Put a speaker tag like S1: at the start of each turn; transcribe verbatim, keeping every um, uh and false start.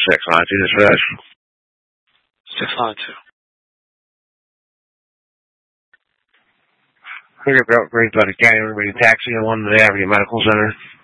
S1: six nine two dispatch.
S2: six nine two.
S1: We're going to upgrade by the county. We're going to taxi on one to the Avenue Medical Center.